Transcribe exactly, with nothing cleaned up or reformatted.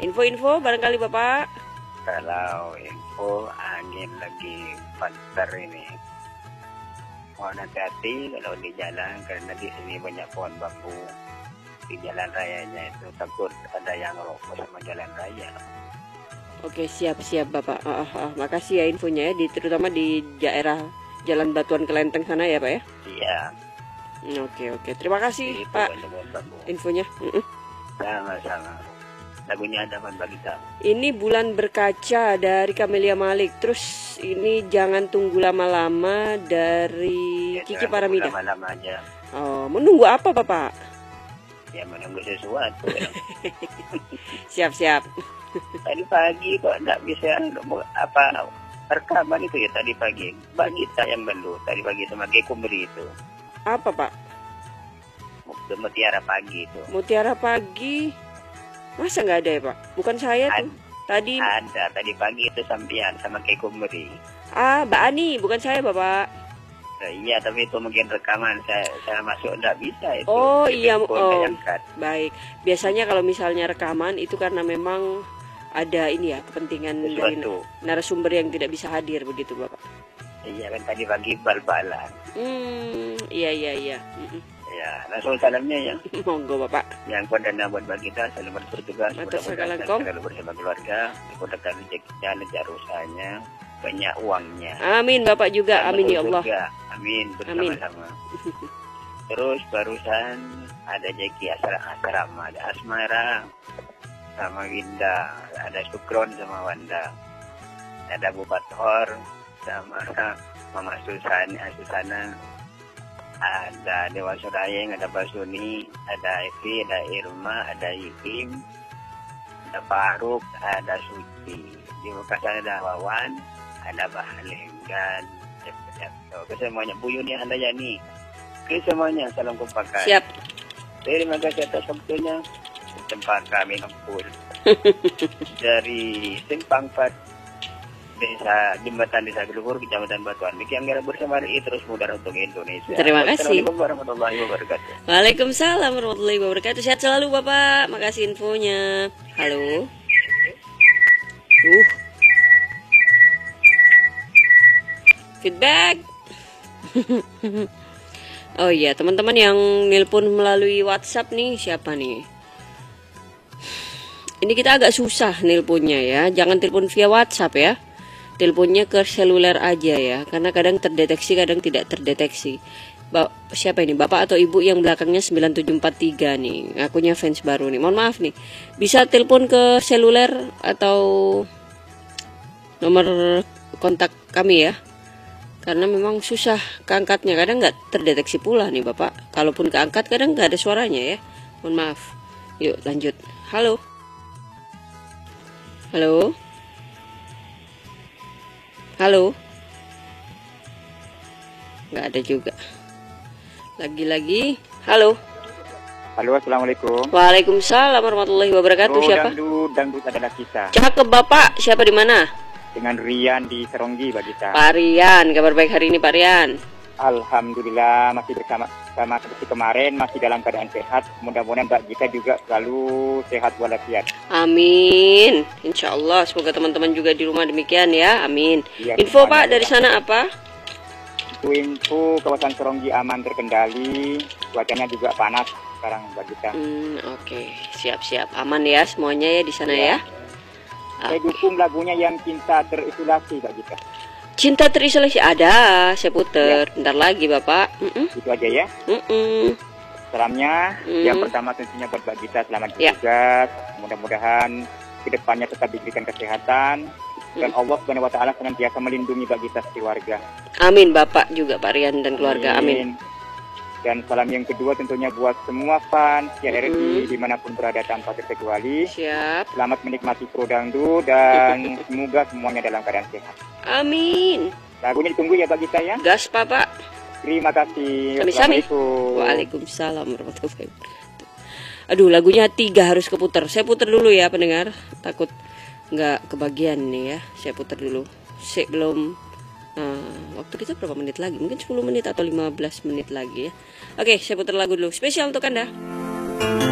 Info-info barangkali Bapak. Kalau info angin lagi pancar ini, mohon hati-hati kalau di jalan karena di sini banyak pohon bambu di jalan rayanya, itu takut ada yang rokok sama jalan raya. Oke, siap-siap Bapak. Ah, ah, ah. Makasih ya infonya ya, di, terutama di daerah Jalan Batuan Kelenteng sana ya Pak ya. Iya. Oke oke, terima kasih Itu Pak pohon bambu. infonya. Mm-mm. Sama-sama. Lagunya ada Van Bagita. Ini Bulan Berkaca dari Camelia Malik. Terus ini Jangan Tunggu Lama-lama dari Ya, Kiki jangan Paramida. lama-lama aja. Oh, menunggu apa Bapak? Ya menunggu sesuatu. Ya. Siap-siap. Tadi pagi kok enggak bisa apa rekaman itu ya tadi pagi. Bagita yang baru tadi pagi sama Kekumri itu. Apa Pak? Mutiara Pagi itu. Mutiara Pagi. Masa nggak ada ya Pak? Bukan saya tuh. Tadi Ada tadi pagi itu sampean sama Kekumri. ah Mbak Ani, bukan saya Bapak. Nah, iya tapi itu mungkin rekaman saya saya masuk enggak bisa itu. Oh iya, Telepon oh saya angkat. baik. Biasanya kalau misalnya rekaman itu karena memang ada ini ya kepentingan dari Sesuatu. narasumber yang tidak bisa hadir begitu Bapak. Iya kan tadi pagi bal-balan. Hmm, iya iya iya. Mm-mm. Ya, langsung salamnya ya. Monggo Bapak. Yang Perdana buat Bagita selalu bertugas, Matur mudah-mudahan sakalangkong. selalu bersama keluarga, dimudahkan rezekinya, lancar usahanya, banyak uangnya. Amin Bapak juga. Dan Amin ya masuk Allah. surga. Amin bersama-sama. Terus barusan ada Jeki Asra Asrama, ada Asmara sama Winda, ada Sukron sama Wanda, ada Bupathor sama Mama Susana, Susana, ada Dewa Surayeng, ada Basuni, ada Evi, ada Irma, ada Ikim, ada Faruk, ada Suci. Di Makassar ada Wawan, ada Bahaling dan Oke semuanya, Bu Yuni Anda Yani. Oke semuanya, salam kompakan. Siap. Terima kasih atas waktunya. Tempat kami ngumpul dari Simpang Pat, Desa Jembatan Desa Geluhur, Kecamatan Batuan. Demikian kira bersama R I terus mudah untuk Indonesia. Terima kasih. Assalamualaikum warahmatullahi wabarakatuh. Waalaikumsalam warahmatullahi wabarakatuh. Sehat selalu Bapak. Makasih infonya. Halo. Uh. Feedback. Oh iya, teman-teman yang nelpon melalui WhatsApp nih, siapa nih? Ini kita agak susah nelponnya ya. Jangan telepon via WhatsApp ya. Teleponnya ke seluler aja ya, karena kadang terdeteksi, kadang tidak terdeteksi. Ba siapa ini? Bapak atau Ibu yang belakangnya sembilan tujuh empat tiga nih. Akunya fans baru nih. Mohon maaf nih. Bisa telepon ke seluler atau nomor kontak kami ya. Karena memang susah keangkatnya, kadang nggak terdeteksi pula nih Bapak. Kalaupun keangkat kadang nggak ada suaranya ya. Mohon maaf. Yuk lanjut. Halo. Halo. Halo. Nggak ada juga. Lagi-lagi. Halo. Halo, assalamualaikum. Waalaikumsalam warahmatullahi wabarakatuh. Oh, Siapa? Dangdut, dangdut adalah kita. Cakep Bapak. Siapa di mana? Dengan Rian di Seronggi, Bagita. Pak Rian. Kabar baik hari ini Pak Rian? Alhamdulillah masih bersama sama seperti kemarin, masih dalam keadaan sehat. Mudah-mudahan Mbak Gita juga selalu sehat walafiat. Amin. Insya Allah. Semoga teman-teman juga di rumah demikian ya. Amin. Ya, Info semuanya, Pak dari ya. sana apa? Itu info kawasan Seronggi aman terkendali. Cuacanya juga panas sekarang, Mbak Gita. Hmm, Oke, siap-siap. Aman ya semuanya ya di sana ya. Ya. Saya Oke. dukung lagunya yang cinta terisolasi, Mbak Gita. Cinta terisolasi ada, saya puter. Bentar lagi Bapak. Mm-mm. Itu aja ya. Mm-mm. Salamnya, Hmm. yang pertama tentunya buat Mbak Gita, selamat Ya. bertugas. Mudah-mudahan kedepannya tetap diberikan kesehatan dan Allah Subhanahu Wa Taala senantiasa melindungi Mbak Gita keluarga. Amin Bapak juga Pak Rian dan keluarga. Amin. Dan salam yang kedua tentunya buat semua fans R R I Hmm. dimanapun berada tanpa terkecuali. Siap. Selamat menikmati Pro Dangdut dan semoga semuanya dalam keadaan sehat. Amin. Lagunya ditunggu ya Mbak Gita ya. Gas Bapak. Terima kasih. Sami-sami. Assalamualaikum. Waalaikumsalam warahmatullahi wabarakatuh. Aduh, lagunya tiga harus keputar. Saya putar dulu ya pendengar. Takut nggak kebagian nih ya. Saya putar dulu. Sebelum uh, waktu kita berapa menit lagi? Mungkin sepuluh menit atau lima belas menit lagi ya. Oke, saya putar lagu dulu. Spesial untuk Anda.